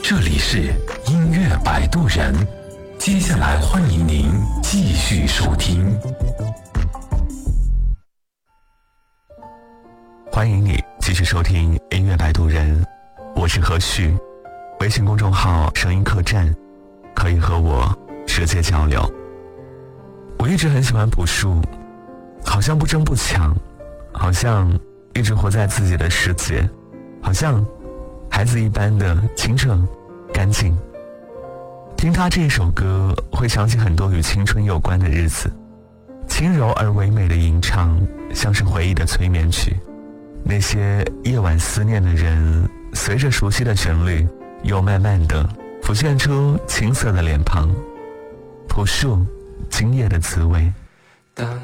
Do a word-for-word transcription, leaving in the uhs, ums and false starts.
这里是音乐摆渡人，接下来欢迎您继续收听。 欢迎你继续收听音乐摆渡人，我是何旭，微信公众号声音客栈，可以和我直接交流。我一直很喜欢朴树，好像不争不抢，好像一直活在自己的世界，好像孩子一般的清澈干净。听他这首歌，会想起很多与青春有关的日子，轻柔而唯美的吟唱，像是回忆的催眠曲。那些夜晚思念的人，随着熟悉的旋律，又慢慢地浮现出青涩的脸庞。朴树，今夜的滋味。 当